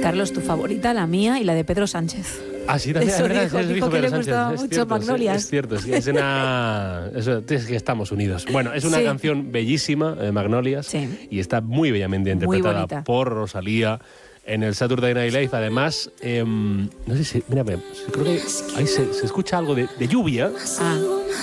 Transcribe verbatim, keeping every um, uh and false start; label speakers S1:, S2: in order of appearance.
S1: Carlos, tu favorita, la mía y la de Pedro Sánchez.
S2: Ah, sí, también,
S1: Eso
S2: es verdad,
S1: dijo,
S2: eso
S1: dijo
S2: dijo
S1: que
S2: Pedro
S1: le
S2: Sánchez.
S1: gustaba
S2: Es
S1: mucho
S2: cierto,
S1: Magnolias.
S2: Es, es cierto, es, es, una, eso, es que estamos unidos. Bueno, es una
S1: Sí.
S2: canción bellísima, eh, Magnolias,
S1: Sí.
S2: y está muy bellamente
S1: Muy
S2: interpretada
S1: bonita.
S2: por Rosalía en el Saturday Night Live. Además, eh, no sé si, mira, creo que ahí se, se escucha algo de, de lluvia.
S1: Ah.